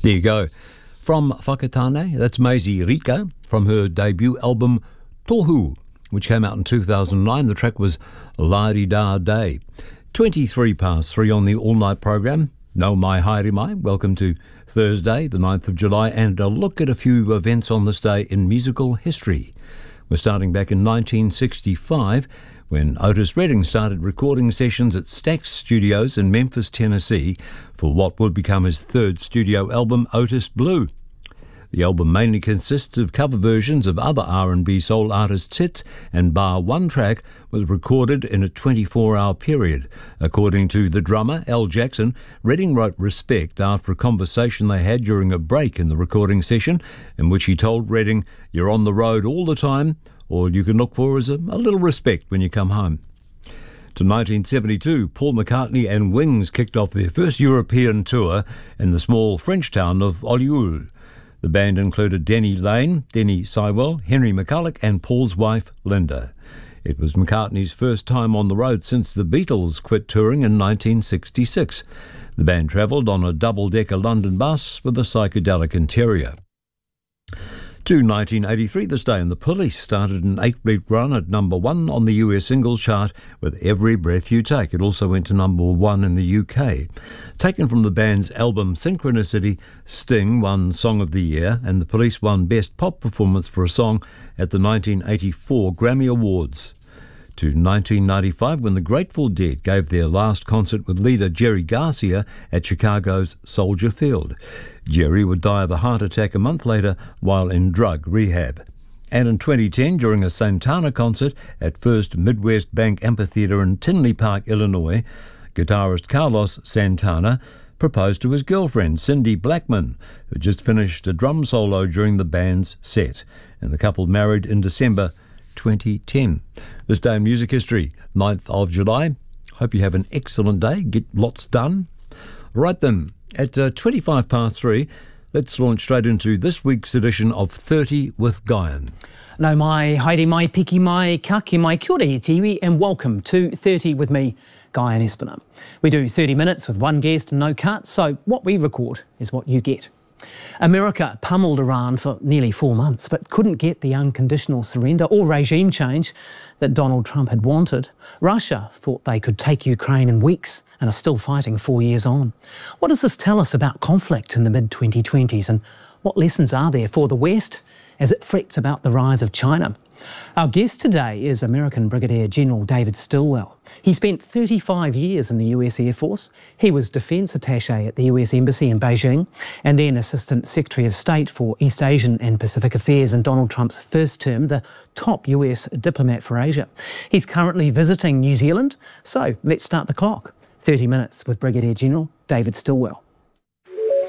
There you go. From Whakatane, that's Maisie Rika from her debut album Tohu, which came out in 2009. The track was Lari Da Day. 3:23 on the all-night program. No mai haere mai. Welcome to Thursday, the 9th of July, and a look at a few events on this day in musical history. We're starting back in 1965 when Otis Redding started recording sessions at Stax Studios in Memphis, Tennessee for what would become his third studio album, Otis Blue. The album mainly consists of cover versions of other R&B soul artists' hits, and bar one track was recorded in a 24-hour period. According to the drummer, Al Jackson, Redding wrote Respect after a conversation they had during a break in the recording session, in which he told Redding, "You're on the road all the time. All you can look for is a little respect when you come home." To 1972, Paul McCartney and Wings kicked off their first European tour in the small French town of Olioul. The band included Denny Lane, Denny Sywell, Henry McCulloch and Paul's wife, Linda. It was McCartney's first time on the road since the Beatles quit touring in 1966. The band travelled on a double-decker London bus with a psychedelic interior. To 1983 this day, and the Police started an 8-week run at number 1 on the US singles chart with Every Breath You Take. It also went to number 1 in the UK. Taken from the band's album Synchronicity, Sting won Song of the Year, and the Police won Best Pop Performance for a Song at the 1984 Grammy Awards. To 1995, when the Grateful Dead gave their last concert with leader Jerry Garcia at Chicago's Soldier Field. Jerry would die of a heart attack a month later while in drug rehab. And in 2010, during a Santana concert at First Midwest Bank Amphitheatre in Tinley Park, Illinois, guitarist Carlos Santana proposed to his girlfriend, Cindy Blackman, who just finished a drum solo during the band's set. And the couple married in December 2010. This day in music history, 9th of July. Hope you have an excellent day. Get lots done. Right then, at 3:25, let's launch straight into this week's edition of 30 with Guyan. Nau mai, haere mai, piki mai, ka ke mai, kia ora e tiwi, and welcome to 30 with me, Guyan Espiner. We do 30 minutes with one guest and no cuts, so what we record is what you get. America pummeled Iran for nearly 4 months, but couldn't get the unconditional surrender or regime change that Donald Trump had wanted. Russia thought they could take Ukraine in weeks and are still fighting 4 years on. What does this tell us about conflict in the mid-2020s, and what lessons are there for the West as it frets about the rise of China? Our guest today is American Brigadier General David Stilwell. He spent 35 years in the US Air Force. He was Defence Attaché at the US Embassy in Beijing and then Assistant Secretary of State for East Asian and Pacific Affairs in Donald Trump's first term, the top US diplomat for Asia. He's currently visiting New Zealand, so let's start the clock. 30 minutes with Brigadier General David Stilwell.